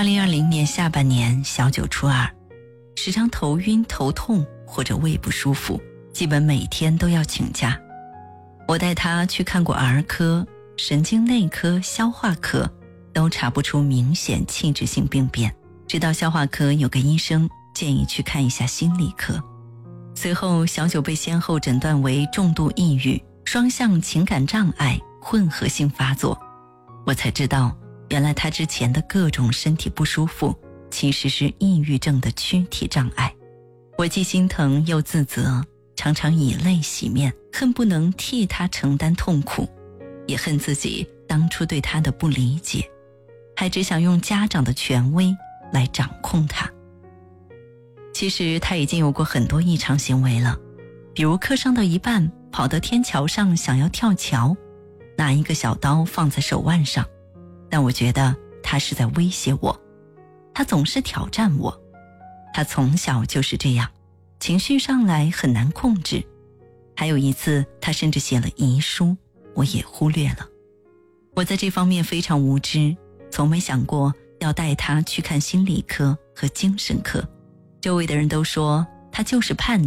2020年下半年，小九初二，时常头晕头痛或者胃不舒服，基本每天都要请假。我带他去看过儿科、神经内科、消化科，都查不出明显器质性病变，直到消化科有个医生建议去看一下心理科。随后小九被先后诊断为重度抑郁、双向情感障碍、混合性发作。我才知道，原来他之前的各种身体不舒服其实是抑郁症的躯体障碍。我既心疼又自责，常常以泪洗面，恨不能替他承担痛苦，也恨自己当初对他的不理解，还只想用家长的权威来掌控他。其实他已经有过很多异常行为了，比如课上到一半跑到天桥上想要跳桥，拿一个小刀放在手腕上，但我觉得他是在威胁我，他总是挑战我。他从小就是这样，情绪上来很难控制。还有一次他甚至写了遗书，我也忽略了。我在这方面非常无知，从没想过要带他去看心理科和精神科。周围的人都说他就是叛逆，